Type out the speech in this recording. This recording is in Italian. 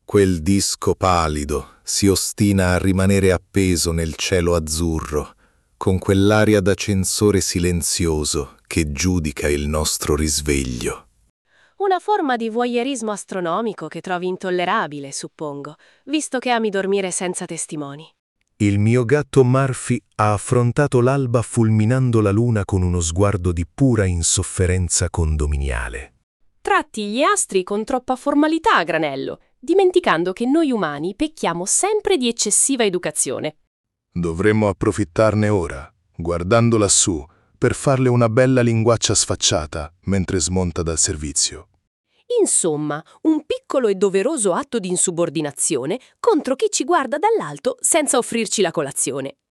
Quel disco palido si ostina a rimanere appeso nel cielo azzurro, con quell'aria d'ascensore silenzioso che giudica il nostro risveglio. Una forma di voyeurismo astronomico che trovi intollerabile, suppongo, visto che ami dormire senza testimoni. Il mio gatto Murphy ha affrontato l'alba fulminando la luna con uno sguardo di pura insofferenza condominiale. Tratti gli astri con troppa formalità, Granello, dimenticando che noi umani pecchiamo sempre di eccessiva educazione. Dovremmo approfittarne ora, guardando lassù, per farle una bella linguaccia sfacciata mentre smonta dal servizio. Insomma, un piccolo e doveroso atto di insubordinazione contro chi ci guarda dall'alto senza offrirci la colazione.